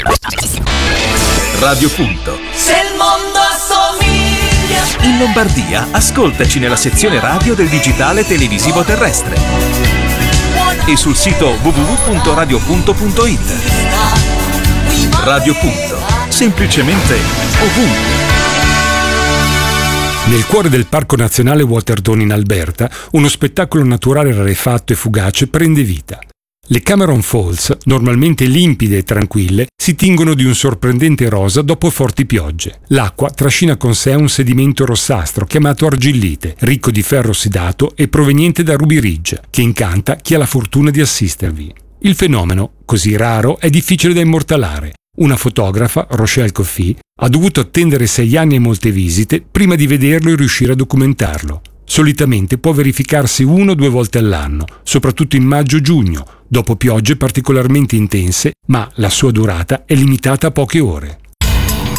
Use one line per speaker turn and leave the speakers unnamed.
Radio Punto.
Se il mondo assomiglia.
In Lombardia, ascoltaci nella sezione radio del digitale televisivo terrestre e sul sito www.radiopunto.it. Radio Punto, semplicemente ovunque.
Nel cuore del Parco Nazionale Waterdon in Alberta, uno spettacolo naturale rarefatto e fugace prende vita. Le Cameron Falls, normalmente limpide e tranquille, si tingono di un sorprendente rosa dopo forti piogge. L'acqua trascina con sé un sedimento rossastro chiamato argillite, ricco di ferro ossidato e proveniente da Ruby Ridge, che incanta chi ha la fortuna di assistervi. Il fenomeno, così raro, è difficile da immortalare. Una fotografa, Rochelle Coffey, ha dovuto attendere 6 anni e molte visite prima di vederlo e riuscire a documentarlo. Solitamente può verificarsi 1 o 2 volte all'anno, soprattutto in maggio-giugno, dopo piogge particolarmente intense, ma la sua durata è limitata a poche ore.